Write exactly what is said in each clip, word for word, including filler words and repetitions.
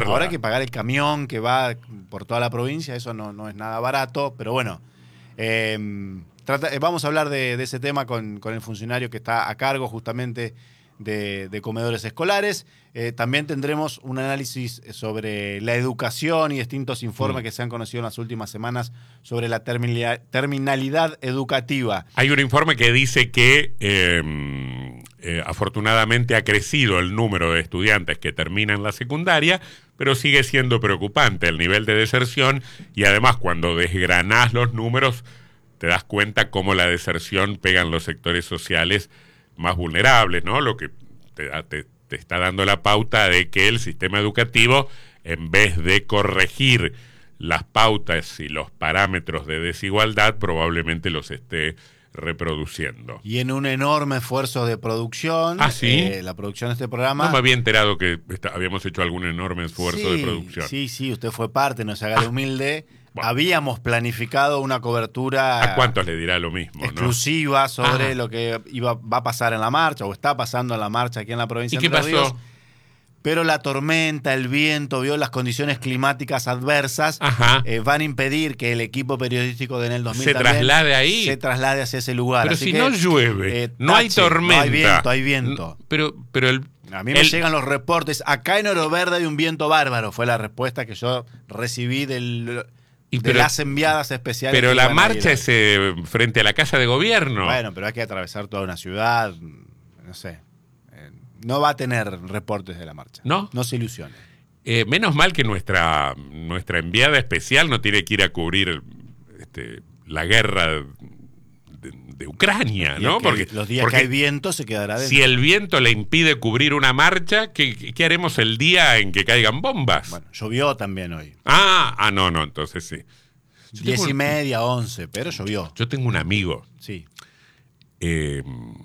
pagarla. Ahora hay que pagar el camión que va por toda la provincia, eso no, no es nada barato, pero bueno, eh, trata, eh, vamos a hablar de, de ese tema con, con el funcionario que está a cargo justamente de, de comedores escolares. Eh, también tendremos un análisis sobre la educación y distintos informes mm. que se han conocido en las últimas semanas sobre la terminalidad, terminalidad educativa. Hay un informe que dice que eh, eh, afortunadamente ha crecido el número de estudiantes que terminan la secundaria, pero sigue siendo preocupante el nivel de deserción, y además cuando desgranás los números te das cuenta cómo la deserción pega en los sectores sociales más vulnerables, ¿no? Lo que te, te, te está dando la pauta de que el sistema educativo, en vez de corregir las pautas y los parámetros de desigualdad, probablemente los esté reproduciendo. Y en un enorme esfuerzo de producción, ¿Ah, sí? eh, la producción de este programa... No me había enterado que está, habíamos hecho algún enorme esfuerzo sí, de producción. Sí, sí, usted fue parte, no se haga de humilde. Bueno. Habíamos planificado una cobertura... ¿A cuántos le dirá lo mismo? Exclusiva, ¿no? Sobre Ajá. lo que iba, va a pasar en la marcha, o está pasando en la marcha aquí en la provincia de Entre Ríos. ¿Y qué pasó? Pero la tormenta, el viento, vio las condiciones climáticas adversas, eh, van a impedir que el equipo periodístico de Enel dos mil se traslade ahí. Se traslade hacia ese lugar. Pero Así si que, no llueve, eh, no hay tormenta. No hay viento, hay viento. Pero, pero el, a mí me el, llegan los reportes. Acá en Oro Verde hay un viento bárbaro. Fue la respuesta que yo recibí del, y de pero, las enviadas especiales. Pero la marcha es eh, frente a la Casa de Gobierno. Bueno, pero hay que atravesar toda una ciudad. No sé. No va a tener reportes de la marcha. ¿No? No se ilusione. Eh, menos mal que nuestra, nuestra enviada especial no tiene que ir a cubrir este, la guerra de, de Ucrania, ¿no? Porque los días porque que hay viento se quedará dentro. Si el viento le impide cubrir una marcha, ¿qué, qué haremos el día en que caigan bombas? Bueno, llovió también hoy. Ah, ah no, no, entonces sí. Yo Diez y un, media, once, pero llovió. Yo tengo un amigo. Sí. Eh,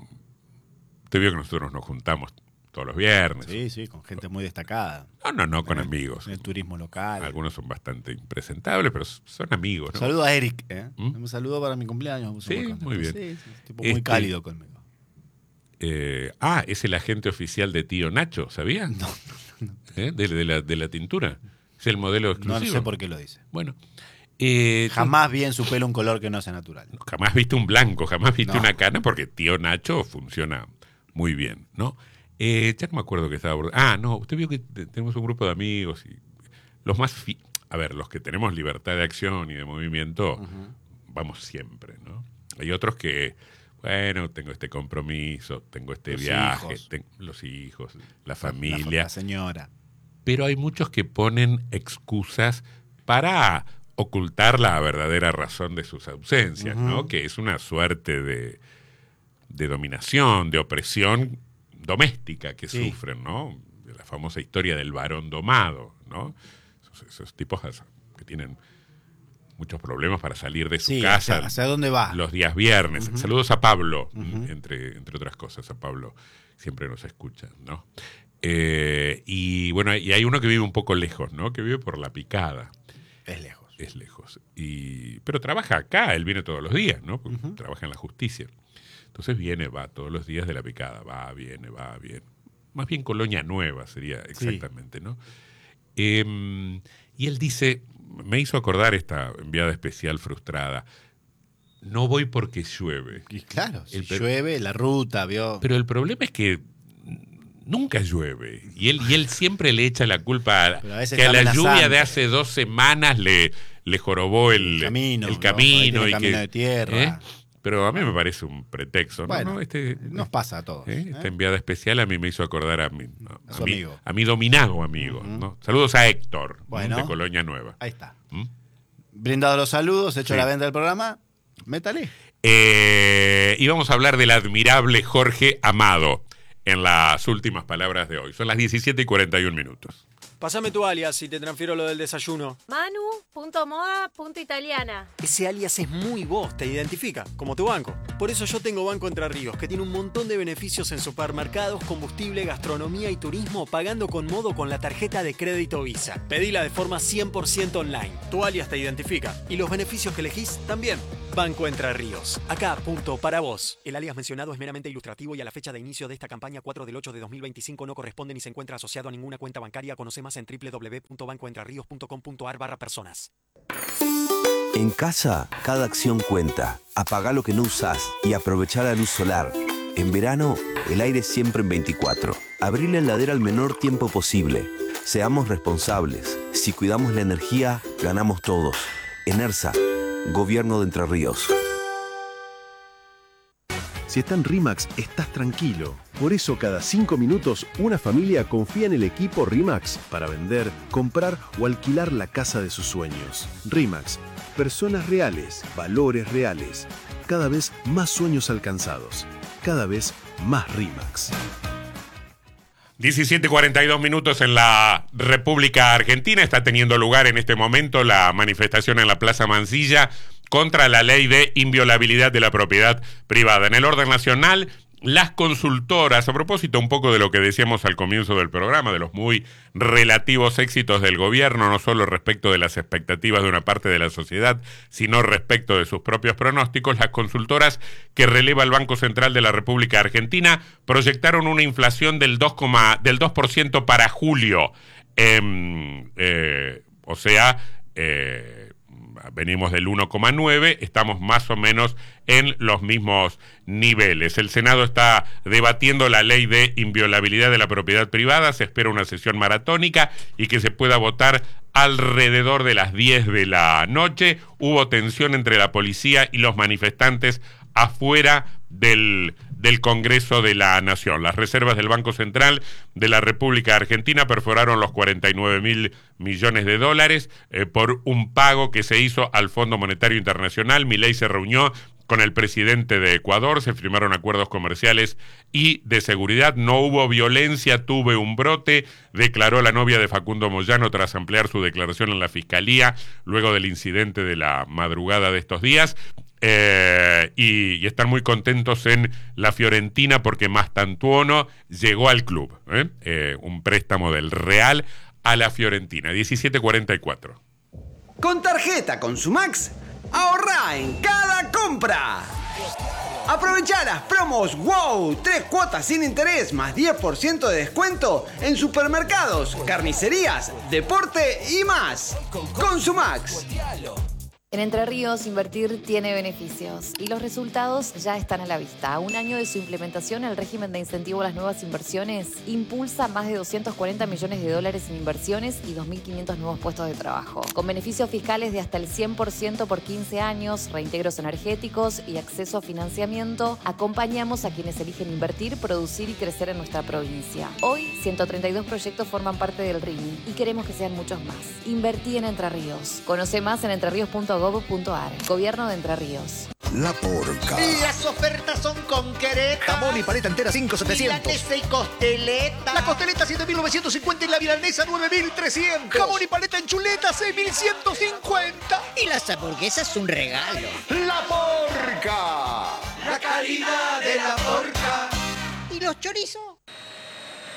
te vio que nosotros nos juntamos todos los viernes. Sí, sí, con gente muy destacada. No, no, no, con en amigos. En el turismo local. Algunos son bastante impresentables, pero son amigos, ¿no? Saludo a Eric, ¿eh? ¿Mm? Me saludó para mi cumpleaños. Sí, muy, muy bien. Sí, sí, tipo muy este, cálido conmigo. Eh, ah, es el agente oficial de Tío Nacho, ¿sabía? No, no, no. ¿Eh? De, de, la, de la tintura. Es el modelo exclusivo. No sé por qué lo dice. Bueno. Eh, jamás vi en su pelo un color que no sea natural. Jamás viste un blanco, jamás viste no. una cana, porque Tío Nacho funciona muy bien, ¿no? Eh, ya no me acuerdo que estaba... Ah, no, usted vio que tenemos un grupo de amigos y los más... Fi... A ver, los que tenemos libertad de acción y de movimiento, uh-huh. vamos siempre, ¿no? Hay otros que, bueno, tengo este compromiso, tengo este los viaje, hijos. tengo los hijos, la familia. La, la señora. Pero hay muchos que ponen excusas para ocultar la verdadera razón de sus ausencias, uh-huh. ¿no? Que es una suerte de, de dominación, de opresión doméstica que sí. sufren, ¿no? La famosa historia del varón domado, ¿no? Esos, esos tipos que tienen muchos problemas para salir de su sí, casa. ¿hacia, ¿Hacia dónde va? Los días viernes. Uh-huh. Saludos a Pablo, uh-huh. entre, entre otras cosas. A Pablo siempre nos escucha, ¿no? Eh, y bueno, y hay uno que vive un poco lejos, ¿no? Que vive por La Picada. Es lejos. Es lejos. Y, pero trabaja acá, él viene todos los días, ¿no? Porque uh-huh. trabaja en la justicia. Entonces viene, va todos los días de La Picada, va, viene, va, viene. Más bien Colonia Nueva sería exactamente, sí. ¿no? Eh, y él dice, me hizo acordar esta enviada especial frustrada, no voy porque llueve. Y claro, si el, llueve, la ruta, vio. Pero el problema es que nunca llueve. Y él, y él siempre le echa la culpa a, a que a la lluvia de hace dos semanas le, le jorobó el, el camino. El camino, ¿no? y camino que, de tierra. ¿eh? Pero a mí me parece un pretexto, ¿no? Bueno, ¿no? Este, nos pasa a todos. ¿eh? ¿eh? Esta enviada especial a mí me hizo acordar a mi, a, a, su a, mi, amigo. a mi dominado amigo. Uh-huh. ¿no? Saludos a Héctor, bueno, de Colonia Nueva. Ahí está. ¿Mm? Brindado los saludos, hecho sí. la venta del programa, métale. Eh, y vamos a hablar del admirable Jorge Amado en las últimas palabras de hoy. Son las diecisiete y cuarenta y un minutos. Pásame tu alias y te transfiero lo del desayuno. Manu punto moda punto italiana. Ese alias es muy vos, te identifica, como tu banco. Por eso yo tengo Banco Entre Ríos, que tiene un montón de beneficios en supermercados, combustible, gastronomía y turismo, pagando con modo con la tarjeta de crédito Visa. Pedila de forma cien por ciento online. Tu alias te identifica y los beneficios que elegís también. Banco Entre Ríos. Acá, punto para vos. El alias mencionado es meramente ilustrativo y a la fecha de inicio de esta campaña cuatro del ocho de dos mil veinticinco no corresponde ni se encuentra asociado a ninguna cuenta bancaria. Conoce más en doble u doble u doble u punto banco entre ríos punto com punto a r barra personas. En casa, cada acción cuenta. Apagá lo que no usás y aprovechá la luz solar. En verano, el aire siempre en veinticuatro. Abrí la heladera al menor tiempo posible. Seamos responsables. Si cuidamos la energía, ganamos todos. ENERSA, Gobierno de Entre Ríos. Si está en RIMAX, estás tranquilo. Por eso cada cinco minutos una familia confía en el equipo RIMAX para vender, comprar o alquilar la casa de sus sueños. RIMAX, personas reales, valores reales. Cada vez más sueños alcanzados. Cada vez más RIMAX. diecisiete cuarenta y dos minutos en la República Argentina. Está teniendo lugar en este momento la manifestación en la Plaza Mansilla contra la ley de inviolabilidad de la propiedad privada. En el orden nacional, las consultoras, a propósito un poco de lo que decíamos al comienzo del programa, de los muy relativos éxitos del gobierno, no solo respecto de las expectativas de una parte de la sociedad, sino respecto de sus propios pronósticos, las consultoras que releva el Banco Central de la República Argentina proyectaron una inflación del dos, del dos por ciento para julio. Eh, eh, o sea, eh, venimos del uno coma nueve, estamos más o menos en los mismos niveles. El Senado está debatiendo la ley de inviolabilidad de la propiedad privada, se espera una sesión maratónica y que se pueda votar alrededor de las diez de la noche. Hubo tensión entre la policía y los manifestantes afuera del, del Congreso de la Nación. Las reservas del Banco Central de la República Argentina perforaron los cuarenta y nueve mil millones de dólares eh, por un pago que se hizo al Fondo Monetario Internacional. Milei se reunió con el presidente de Ecuador, se firmaron acuerdos comerciales y de seguridad. No hubo violencia, tuve un brote, declaró la novia de Facundo Moyano tras ampliar su declaración en la Fiscalía luego del incidente de la madrugada de estos días. Eh, y, y están muy contentos en la Fiorentina porque Mastantuono llegó al club, ¿eh? Eh, un préstamo del Real a la Fiorentina. diecisiete cuarenta y cuatro. Con tarjeta Consumax, ahorrá en cada compra. Aprovechá las promos WOW, tres cuotas sin interés más diez por ciento de descuento en supermercados, carnicerías, deporte y más. Consumax. En Entre Ríos, invertir tiene beneficios y los resultados ya están a la vista. A un año de su implementación, el régimen de incentivo a las nuevas inversiones impulsa más de doscientos cuarenta millones de dólares en inversiones y dos mil quinientos nuevos puestos de trabajo. Con beneficios fiscales de hasta el cien por ciento por quince años, reintegros energéticos y acceso a financiamiento, acompañamos a quienes eligen invertir, producir y crecer en nuestra provincia. Hoy, ciento treinta y dos proyectos forman parte del R I M I y queremos que sean muchos más. Invertí en Entre Ríos. Conoce más en entreríos punto gob punto ar. Gobierno de Entre Ríos. La Porca. Las ofertas son con quereta. Jamón y paleta entera cinco mil setecientos. Milanesa y costeleta. La costeleta siete mil novecientos cincuenta y la milanesa nueve mil trescientos. Jamón y paleta en chuleta seis mil ciento cincuenta. Y las hamburguesas un regalo. La Porca. La calidad de la Porca. ¿Y los chorizos?